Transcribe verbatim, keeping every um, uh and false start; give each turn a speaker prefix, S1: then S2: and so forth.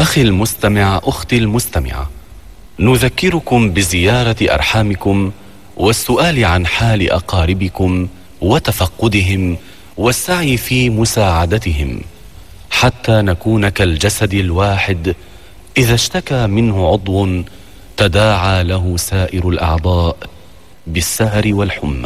S1: أخي المستمع، أختي المستمعة، نذكركم بزيارة أرحامكم والسؤال عن حال أقاربكم وتفقدهم والسعي في مساعدتهم، حتى نكون كالجسد الواحد إذا اشتكى منه عضو تداعى له سائر الأعضاء بالسهر والحمى.